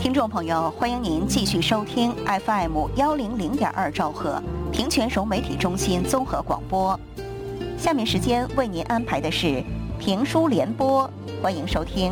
听众朋友，欢迎您继续收听 FM100.2兆赫平泉省媒体中心综合广播。下面时间为您安排的是评书联播，欢迎收听。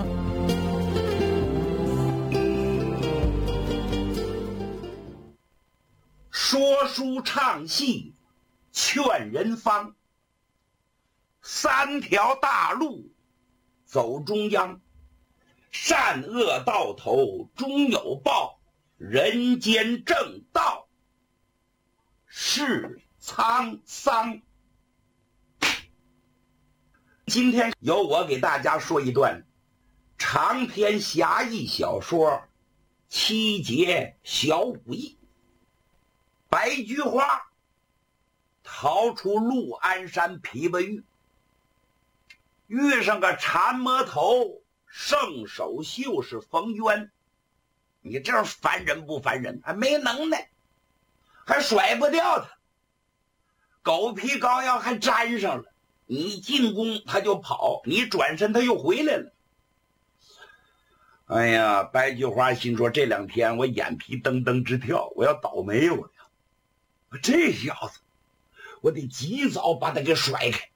说书唱戏劝人方，三条大路走中央，善恶到头终有报，人间正道是沧桑。今天由我给大家说一段长篇侠义小说《七节小武艺》。白菊花逃出陆安山琵琶峪，遇上个缠魔头圣手秀士冯渊。你这样烦人不烦人？还没能耐，还甩不掉他，狗皮膏药还粘上了。你进攻他就跑，你转身他又回来了。哎呀，白菊花心说，这两天我眼皮噔噔直跳，我要倒霉我呀！这小子我得及早把他给甩开。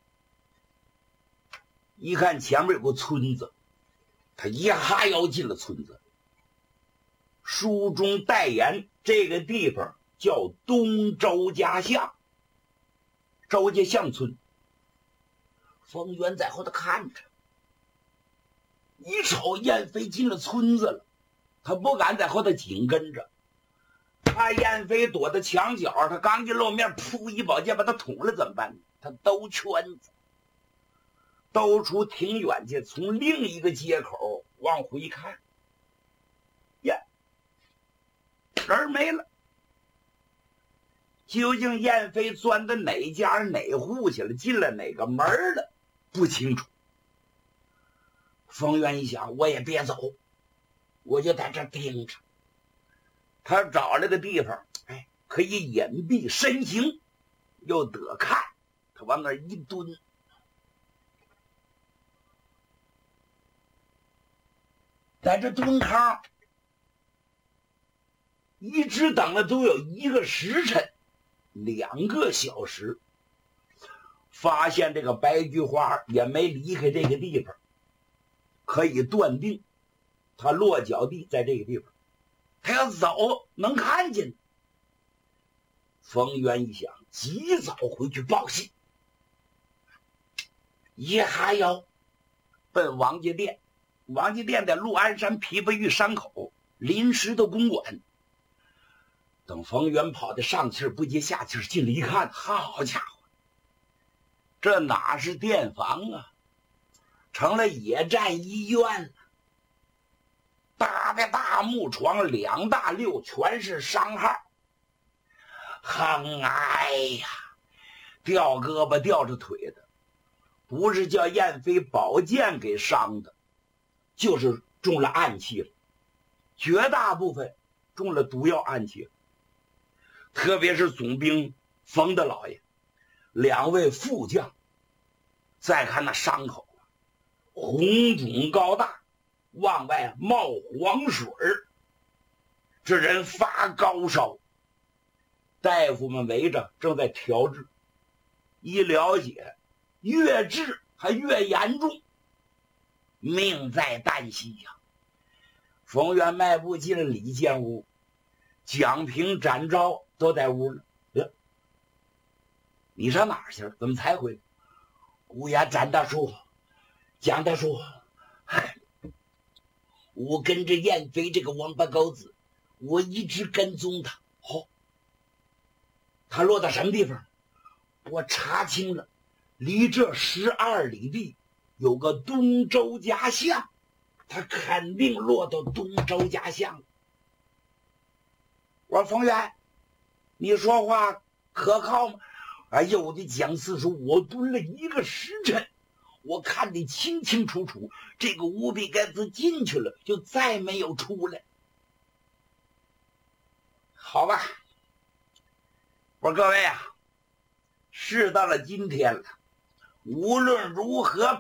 一看前面有个村子，他一哈腰进了村子。书中代言这个地方叫东周家巷，周家巷村。冯渊在后头看着，一瞅燕飞进了村子了，他不敢在后头紧跟着，怕燕飞躲在墙角，他刚一露面，噗一宝剑把他捅了怎么办？他兜圈子，兜出挺远去，从另一个街口往回看，呀，人没了。究竟燕飞钻到哪家哪户去了，进了哪个门了，不清楚。冯渊一想，我也别走，我就在这盯着。他找了个地方，可以隐蔽身形，又得看。他往那儿一蹲，在这蹲炕，一直等了都有1个时辰，2个小时，发现这个白菊花也没离开这个地方，可以断定他落脚地在这个地方。他要走能看见。冯渊一想，及早回去报信，一哈腰奔王家店。王家店在陆安山琵琶峪山口临时的公馆。等冯渊跑的上气不接下气进来一看，好家伙，这哪是店房啊，成了野战医院了。搭的大木床2大6全是伤号，哎呀，掉胳膊掉着腿的，不是叫燕飞宝剑给伤的，就是中了暗器了，绝大部分中了毒药暗器了。特别是总兵冯大老爷2位副将，再看那伤口红肿高大，往外冒黄水，这人发高烧。大夫们围着正在调治，一了解越治还越严重，命在旦夕呀。冯渊迈步进了里间屋，蒋平、展昭都在屋了。你上哪儿去了？怎么才回来？姑爷，展大叔，蒋大叔，我跟着燕飞这个王八羔子，我一直跟踪他。他落到什么地方？我查清了，离这12里地有个东周家巷，他肯定落到东周家巷了。我说冯渊，你说话可靠吗？哎呀，我的蒋四叔，我蹲了1个时辰，我看得清清楚楚，这个乌比盖子进去了，就再没有出来。好吧，我说各位啊，事到了今天了，无论如何